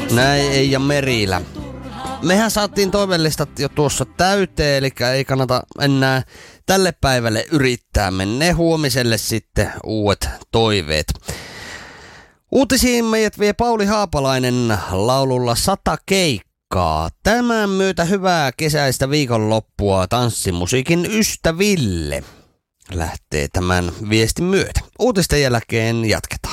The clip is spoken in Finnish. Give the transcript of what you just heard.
Näin Eija Merilä. Mehän saatiin toivelistat jo tuossa täyteen, eli ei kannata enää tälle päivälle yrittää. Mennään huomiselle sitten uudet toiveet. Uutisiin meidät vie Pauli Haapalainen laululla 100 keikkaa. Tämän myötä hyvää kesäistä viikonloppua tanssimusiikin ystäville. Lähtee tämän viestin myötä. Uutisten jälkeen jatketaan.